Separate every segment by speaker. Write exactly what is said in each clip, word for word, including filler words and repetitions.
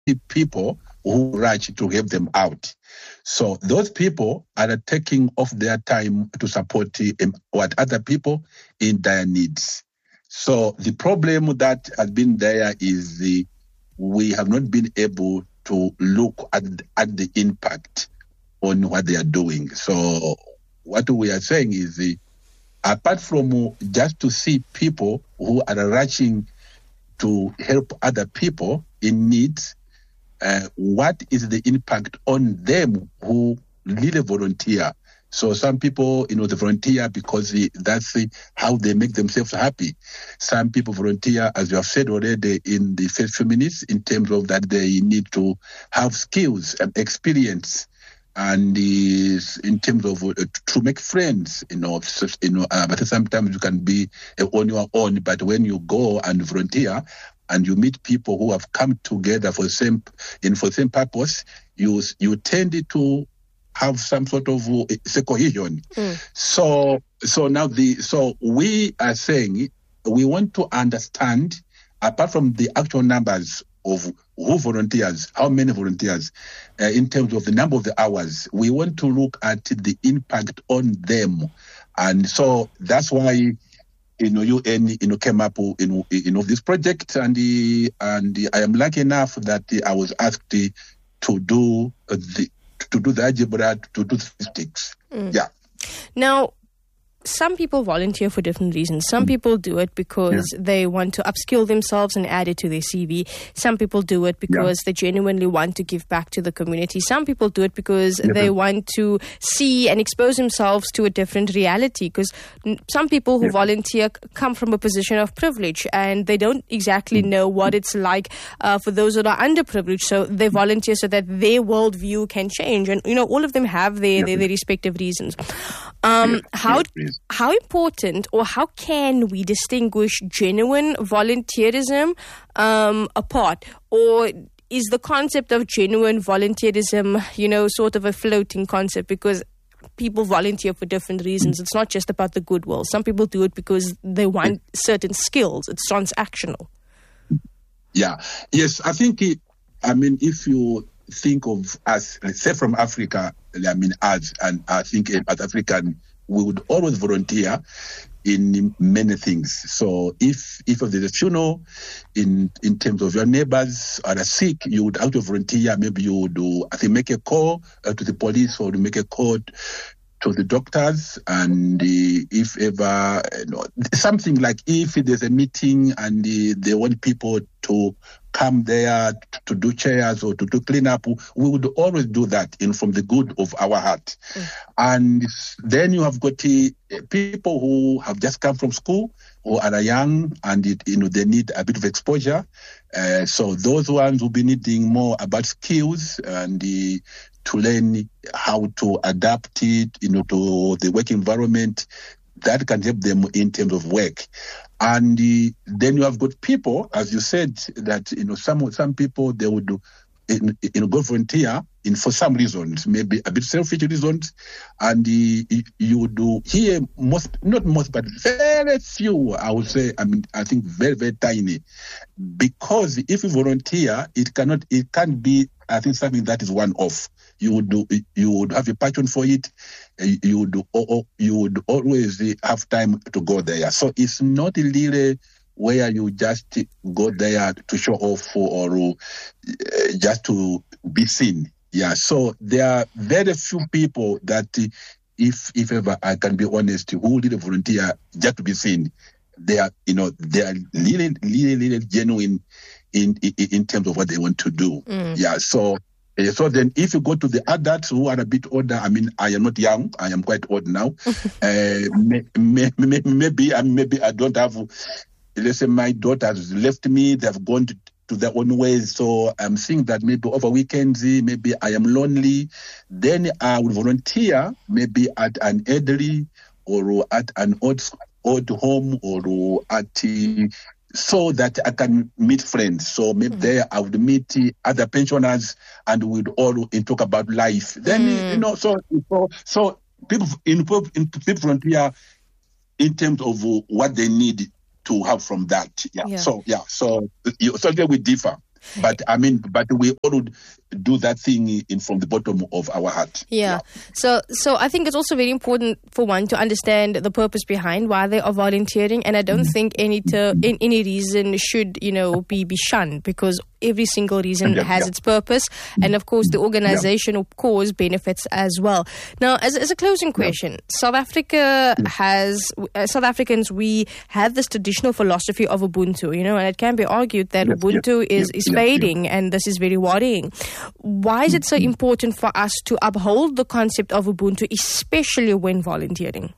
Speaker 1: people who rush to help them out. So those people are taking off their time to support um, what other people in their needs. So the problem that has been there is the, we have not been able to look at, at the impact on what they are doing. So what we are saying is the, apart from just to see people who are rushing to help other people in need, uh, what is the impact on them who really volunteer? So some people, you know, they volunteer because that's how they make themselves happy. Some people volunteer, as you have said already in the first few minutes, in terms of that they need to have skills and experience, and is in terms of uh, to make friends, you know, you know. Uh, but sometimes you can be uh, on your own. But when you go and volunteer, and you meet people who have come together for the same in for the same purpose, you you tend to have some sort of uh, cohesion. Mm. So so now the so we are saying we want to understand, apart from the actual numbers of who volunteers, how many volunteers, uh, in terms of the number of the hours, we want to look at the impact on them. And so that's why, you know, U N, you know, came up, you know, you know, this project, and the, and the, I am lucky enough that I was asked to do the, to do the algebra, to do the statistics. Mm. Yeah.
Speaker 2: Now, some people volunteer for different reasons. Some people do it because yeah. they want to upskill themselves and add it to their C V. Some people do it because yeah. they genuinely want to give back to the community. Some people do it because yeah. they want to see and expose themselves to a different reality. Because some people who yeah. volunteer come from a position of privilege and they don't exactly know what it's like uh, for those that are underprivileged. So they volunteer so that their worldview can change. And, you know, all of them have their, yeah. their, their respective reasons. Um, yeah. How... Yeah. How important, or how can we distinguish genuine volunteerism um, apart? Or is the concept of genuine volunteerism, you know, sort of a floating concept? Because people volunteer for different reasons. It's not just about the goodwill. Some people do it because they want certain skills. It's transactional.
Speaker 1: Yeah. Yes, I think, it, I mean, if you think of us, let's say from Africa, I mean, us, and I think as African, we would always volunteer in many things. So if if there's a funeral, in in terms of your neighbors are sick, you would have to volunteer. Maybe you would do, I think, make a call uh, to the police, or to make a call to the doctors. And uh, if ever, you know, something like if there's a meeting and uh, they want people to come there to do chairs or to do cleanup, we would always do that in from the good of our heart. Mm. And then you have got uh, people who have just come from school, who are young, and it, you know, they need a bit of exposure. Uh, so those ones will be needing more about skills and uh, to learn how to adapt it, you know, to the work environment. That can help them in terms of work. And uh, then you have got people, as you said, that, you know, some some people, they would do, you know, go volunteer in for some reasons, maybe a bit selfish reasons. And uh, you would do here most, not most, but very few, I would say, I mean, I think very, very tiny. Because if you volunteer, it cannot, it can't be, I think, something that is one-off. You would do, you would have a passion for it. You would do, you would always have time to go there. So it's not really where you just go there to show off or, or just to be seen. Yeah. So there are very few people that, if if ever I can be honest, who really volunteer just to be seen. They are, you know, they are really, really, really genuine in in, in terms of what they want to do. Mm. Yeah. So. So then if you go to the adults who are a bit older, I mean, I am not young, I am quite old now. uh, may, may, may, maybe, uh, maybe I don't have, let's say my daughters left me, they have gone to, to their own ways. So I'm seeing that maybe over weekends, maybe I am lonely. Then I will volunteer maybe at an elderly or at an old, old home or at... Uh, so that I can meet friends. So maybe mm. there I would meet other pensioners and we would all talk about life. Then, mm. you know, so so, so people in, in people volunteer in terms of what they need to have from that. Yeah. yeah. So, yeah. So, so there we differ. But I mean, but we all would do that thing in from the bottom of our heart.
Speaker 2: Yeah. yeah. So, so I think it's also very important for one to understand the purpose behind why they are volunteering, and I don't mm-hmm. think any ter- in, any reason should you know be be shunned, because every single reason
Speaker 1: yeah,
Speaker 2: has
Speaker 1: yeah.
Speaker 2: its purpose, and of course the organization
Speaker 1: yeah.
Speaker 2: of cause benefits as well. Now, as as a closing question, yeah. South Africa yeah. has uh, South Africans we have this traditional philosophy of Ubuntu, you know, and it can be argued that yeah, Ubuntu yeah, is
Speaker 1: yeah,
Speaker 2: is
Speaker 1: yeah,
Speaker 2: fading,
Speaker 1: yeah.
Speaker 2: and this is very worrying. Why is it so important for us to uphold the concept of Ubuntu, especially when volunteering?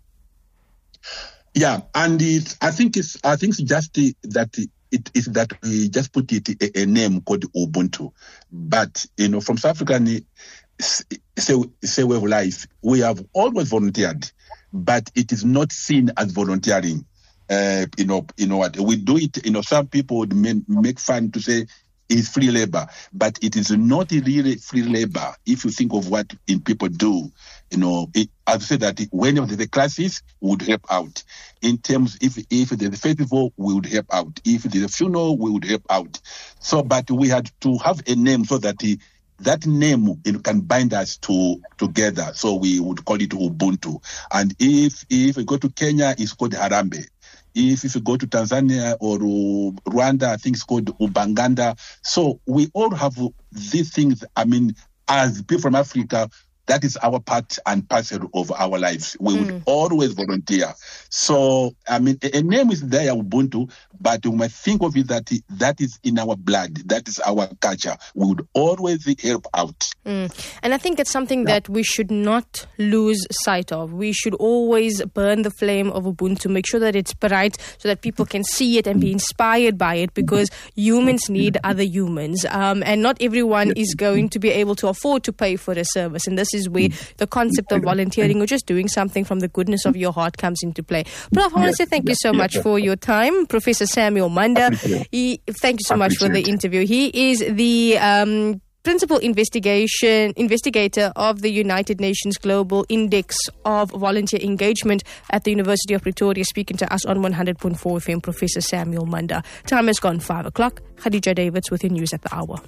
Speaker 1: Yeah, and it, I think it's I think it's just the, that it is that we just put it a, a name called Ubuntu, but you know from South African say, say way of life, we have always volunteered, but it is not seen as volunteering. Uh, you know, you know what we do it. You know, some people would make fun to say it's free labor, but it is not really free labor. If you think of what in people do, you know, it, I've said that whenever the crisis, we would help out. In terms, if if there's a festival, we would help out. If there's a funeral, we would help out. So, but we had to have a name so that the, that name it can bind us to together. So we would call it Ubuntu. And if if we go to Kenya, it's called Harambe. If, if you go to Tanzania or Rwanda, I think it's called Ubanganda. So we all have these things. I mean, as people from Africa, that is our part and parcel of our lives. We mm. would always volunteer. So, I mean, a, a name is there, Ubuntu, but we might think of it that that is in our blood. That is our culture. We would always help out.
Speaker 2: Mm. And I think it's something yeah. that we should not lose sight of. We should always burn the flame of Ubuntu, make sure that it's bright so that people can see it and be inspired by it, because humans need other humans. Um, and not everyone is going to be able to afford to pay for a service. And this is where the concept of volunteering or just doing something from the goodness of your heart comes into play. Prof, I want to say thank you so much for your time. Professor Samuel Manda, he, thank you so much for the interview. He is the um, Principal Investigation Investigator of the United Nations Global Index of Volunteer Engagement at the University of Pretoria, speaking to us on one hundred point four F M, Professor Samuel Manda. Time has gone five o'clock. Khadija Davids with your news at the hour.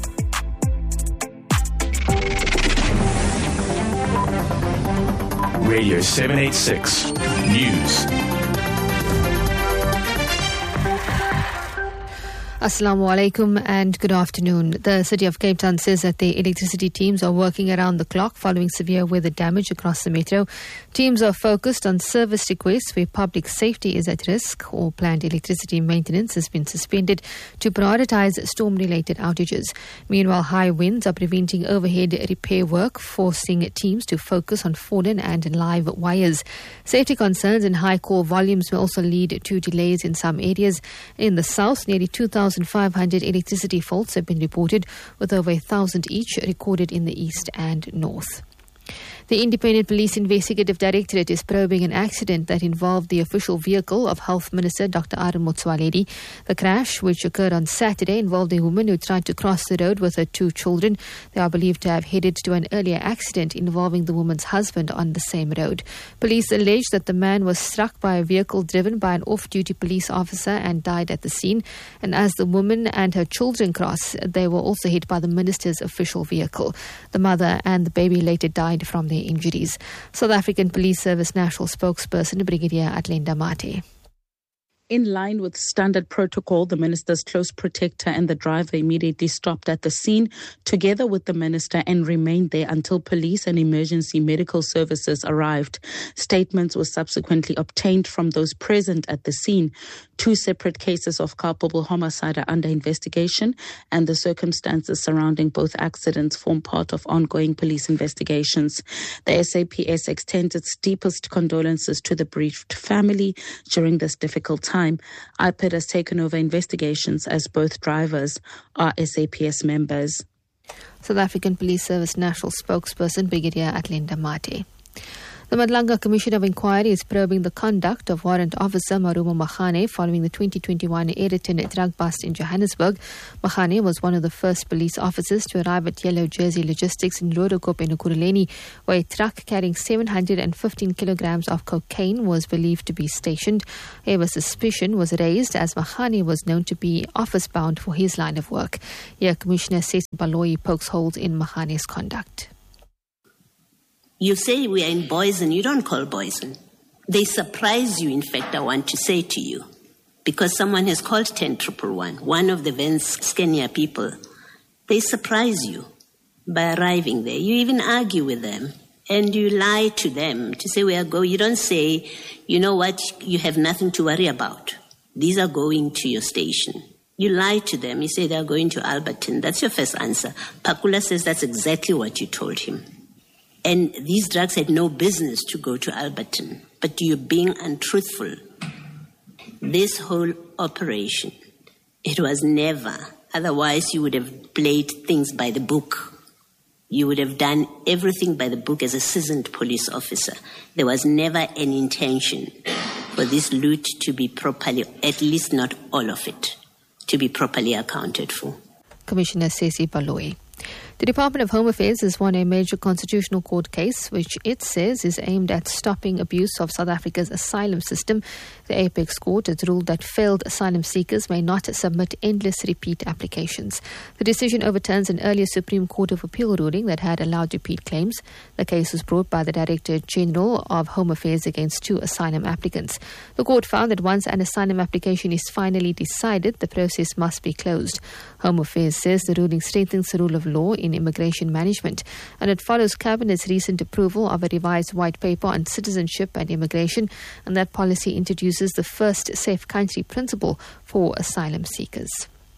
Speaker 3: Radio seven eighty-six News.
Speaker 4: Assalamu alaikum and good afternoon. The City of Cape Town says that the electricity teams are working around the clock following severe weather damage across the metro. Teams are focused on service requests where public safety is at risk or planned electricity maintenance has been suspended to prioritise storm-related outages. Meanwhile, high winds are preventing overhead repair work, forcing teams to focus on fallen and live wires. Safety concerns and high core volumes may also lead to delays in some areas. In the south, nearly two thousand five hundred electricity faults have been reported, with over one thousand each recorded in the east and north. The Independent Police Investigative Directorate is probing an accident that involved the official vehicle of Health Minister Doctor Aaron Motsoaledi. The crash, which occurred on Saturday, involved a woman who tried to cross the road with her two children. They are believed to have headed to an earlier accident involving the woman's husband on the same road. Police allege that the man was struck by a vehicle driven by an off-duty police officer and died at the scene. And as the woman and her children crossed, they were also hit by the minister's official vehicle. The mother and the baby later died from their injuries. South African Police Service National Spokesperson Brigadier Atlinda Mate.
Speaker 5: In line with standard protocol, the minister's close protector and the driver immediately stopped at the scene together with the minister and remained there until police and emergency medical services arrived. Statements were subsequently obtained from those present at the scene. Two separate cases of culpable homicide are under investigation, and the circumstances surrounding both accidents form part of ongoing police investigations. The S A P S extends its deepest condolences to the bereaved family during this difficult time. I P I D has taken over investigations as both drivers are S A P S members.
Speaker 4: South African Police Service National Spokesperson Brigadier Atlinda Mate. The Madlanga Commission of Inquiry is probing the conduct of Warrant Officer Marumo Makhane following the twenty twenty-one Ayrton drug bust in Johannesburg. Makhane was one of the first police officers to arrive at Yellow Jersey Logistics in Rodokop in Ekurhuleni, where a truck carrying seven hundred fifteen kilograms of cocaine was believed to be stationed. However, suspicion was raised as Makhane was known to be office-bound for his line of work. Here, Commissioner Sesi Baloyi pokes holes in Makhane's conduct.
Speaker 6: You say we are in Boysen, you don't call Boysen. They surprise you, in fact, I want to say to you, because someone has called ten one one, one of the Vance Scania people. They surprise you by arriving there. You even argue with them and you lie to them to say, we are going. You don't say, you know what, you have nothing to worry about. These are going to your station. You lie to them. You say they are going to Alberton. That's your first answer. Pakula says that's exactly what you told him. And these drugs had no business to go to Alberton. But you're being untruthful. This whole operation, it was never. Otherwise, you would have played things by the book. You would have done everything by the book as a seasoned police officer. There was never an intention for this loot to be properly, at least not all of it, to be properly accounted for.
Speaker 4: Commissioner Sesi Baloyi. The Department of Home Affairs has won a major constitutional court case which it says is aimed at stopping abuse of South Africa's asylum system. The Apex Court has ruled that failed asylum seekers may not submit endless repeat applications. The decision overturns an earlier Supreme Court of Appeal ruling that had allowed repeat claims. The case was brought by the Director General of Home Affairs against two asylum applicants. The court found that once an asylum application is finally decided, the process must be closed. Home Affairs says the ruling strengthens the rule of law in immigration management, and it follows Cabinet's recent approval of a revised white paper on citizenship and immigration, and that policy introduces the first safe country principle for asylum seekers.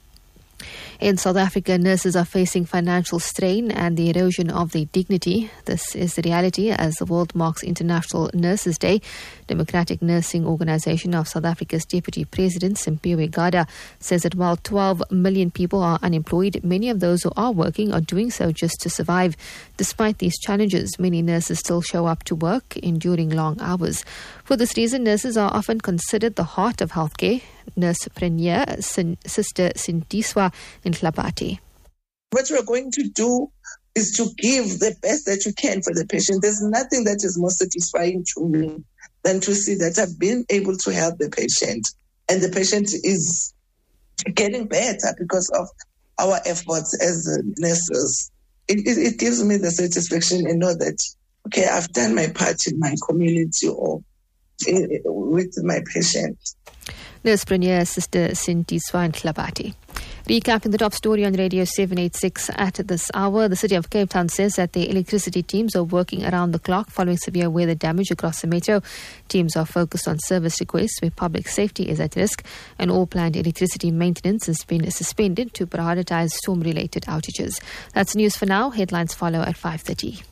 Speaker 4: In South Africa, nurses are facing financial strain and the erosion of their dignity. This is the reality as the world marks International Nurses Day. Democratic Nursing Organization of South Africa's Deputy President, Simpiwe Gada, says that while twelve million people are unemployed, many of those who are working are doing so just to survive. Despite these challenges, many nurses still show up to work, enduring long hours. For this reason, nurses are often considered the heart of healthcare. Nurse Premier Sister Sindiswa Nhlabati.
Speaker 7: What we're going to do is to give the best that you can for the patient. There's nothing that is more satisfying to me than to see that I've been able to help the patient and the patient is getting better because of our efforts as nurses. It, it, it gives me the satisfaction and know that, okay, I've done my part in my community or in, with my patient.
Speaker 4: Nurse Premier Sister Sindiswa Nhlabati. Recapping the top story on Radio seven eighty-six at this hour, the City of Cape Town says that the electricity teams are working around the clock following severe weather damage across the metro. Teams are focused on service requests where public safety is at risk, and all planned electricity maintenance has been suspended to prioritize storm-related outages. That's news for now. Headlines follow at five thirty.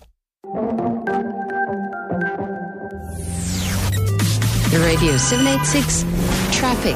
Speaker 8: Radio seven eighty-six Traffic.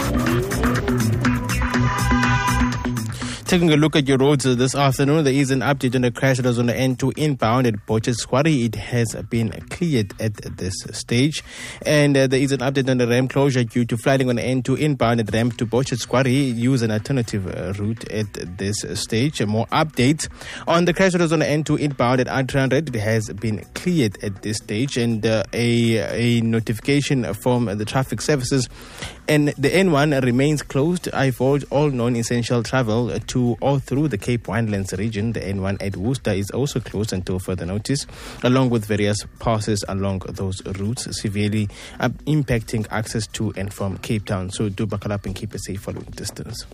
Speaker 9: Taking a look at your roads this afternoon, there is an update on the crash that was on the N two inbound at Botchet's Quarry. It has been cleared at this stage. And uh, there is an update on the ramp closure due to flooding on the N two inbound at ramp to Botchet's Quarry. Use an alternative uh, route at this stage. More updates on the crash that was on the N two inbound at R three hundred. It has been cleared at this stage. And uh, a, a notification from the traffic services. And the N one remains closed. I forward all non-essential travel to or through the Cape Winelands region. The N one at Worcester is also closed until further notice, along with various passes along those routes, severely uh, impacting access to and from Cape Town. So do buckle up and keep a safe following distance.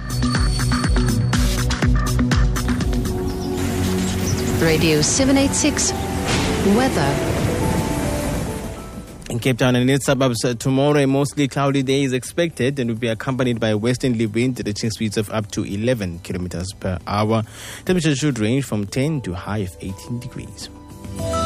Speaker 8: Radio seven eighty-six Weather.
Speaker 9: In Cape Town and its suburbs, uh, tomorrow a mostly cloudy day is expected and will be accompanied by a westerly wind reaching speeds of up to eleven kilometers per hour. Temperature should range from ten to high of eighteen degrees.